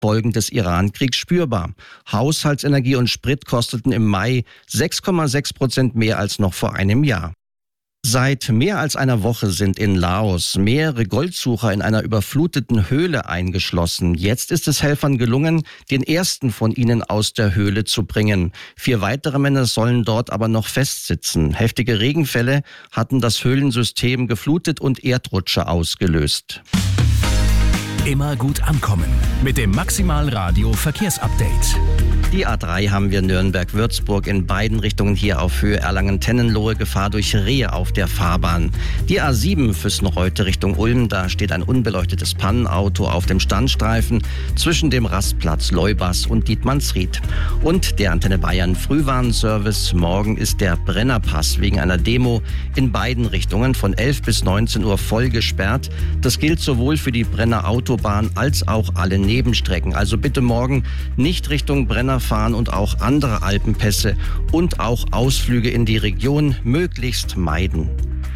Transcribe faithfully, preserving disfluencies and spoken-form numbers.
Folgen des Iran-Kriegs spürbar. Haushaltsenergie und Sprit kosteten im Mai sechs Komma sechs Prozent mehr als noch vor einem Jahr. Seit mehr als einer Woche sind in Laos mehrere Goldsucher in einer überfluteten Höhle eingeschlossen. Jetzt ist es Helfern gelungen, den ersten von ihnen aus der Höhle zu bringen. Vier weitere Männer sollen dort aber noch festsitzen. Heftige Regenfälle hatten das Höhlensystem geflutet und Erdrutsche ausgelöst. Immer gut ankommen mit dem Maximal Radio Verkehrsupdate. Die A drei haben wir Nürnberg-Würzburg in beiden Richtungen hier auf Höhe Erlangen-Tennenlohe, Gefahr durch Rehe auf der Fahrbahn. Die A sieben Füssenreute Richtung Ulm, da steht ein unbeleuchtetes Pannenauto auf dem Standstreifen zwischen dem Rastplatz Leubas und Dietmannsried. Und der Antenne Bayern Frühwarnservice. Morgen ist der Brennerpass wegen einer Demo in beiden Richtungen von elf bis neunzehn Uhr voll gesperrt. Das gilt sowohl für die Brenner Autobahn als auch alle Nebenstrecken. Also bitte morgen nicht Richtung Brenner fahren und auch andere Alpenpässe und auch Ausflüge in die Region möglichst meiden.